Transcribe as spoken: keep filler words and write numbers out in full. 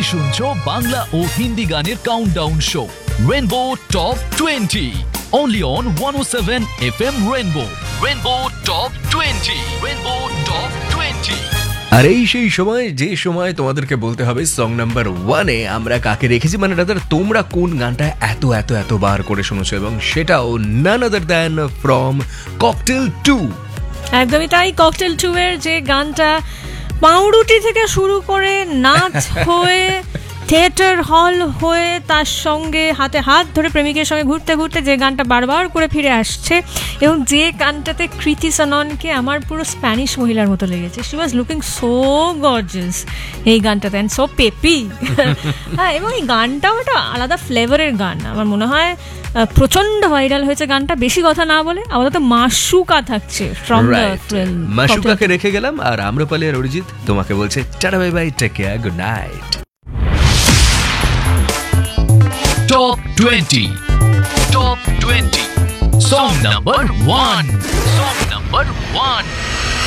শুনছো বাংলা ও হিন্দি গানের countdown show rainbow top twenty only on one oh seven F M Rainbow. Rainbow Top twenty. Rainbow Top twenty. আর এই সেই সময় যে সময় তোমাদেরকে বলতে হবে সং নাম্বার ওয়ানে আমরা কাকে রেখেছি, মানে দাদা তোমরা কোন গানটা এত এত এতবার করে শুনেছো, এবং সেটাও নান other than from cocktail two. একদমই তাই, ককটেল টু এর যে গানটা পাউরুটি থেকে শুরু করে নাচ হয়ে থিয়েটার হল হয়ে তার সঙ্গে হাতে হাত ধরে প্রেমিকের সঙ্গে ঘুরতে ঘুরতে যে গানটা বারবার করে ফিরে আসছে, এবং যে গানটাতে কৃতি সননকে আমার পুরো স্প্যানিশ মহিলার মতো লেগেছে। She was looking so gorgeous এই গানটাতে, অ্যান্ড সো পেপি। হ্যাঁ, এবং এই গানটাও একটা আলাদা ফ্লেভারের গান। আমার মনে হয় প্রচন্ড ভাইরাল হয়েছে গানটা। বেশি কথা না বলে আপাতত মাসুকা থাকছে ফ্রম দ্য ফিল্ম। মাসুকাকে রেখে গেলাম, আর আম্রপালি আর অরিজিৎ তোমাকে বলছে tata bye bye, take care, good night. Top twenty. Top twenty. Song number one. Song number one.